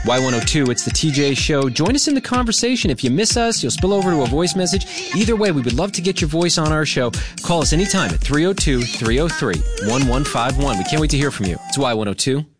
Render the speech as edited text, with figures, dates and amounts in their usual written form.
Y102, it's the TJ Show. Join us in the conversation. If you miss us, you'll spill over to a voice message. Either way, we would love to get your voice on our show. Call us anytime at 302-303-1151. We can't wait to hear from you. It's Y102.